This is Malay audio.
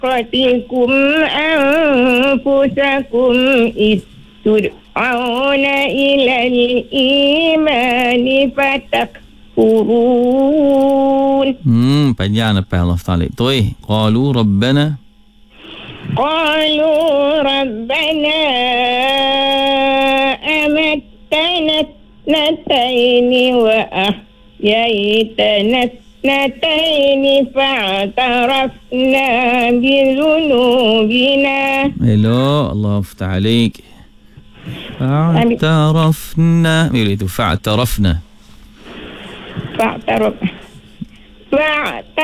قتلكم أنفسكم إذ تدعون إلى الإيمان فتكفرون. Panjang lepas Allah Ta'ala. Qalu Rabbana ربنا أمتنا اثنتين وأحييتنا اثنتين فاعترفنا بذنوبنا. Hello, Allah Aftah Alik. Fa'tarafna. Bila itu? Fa'tarafna.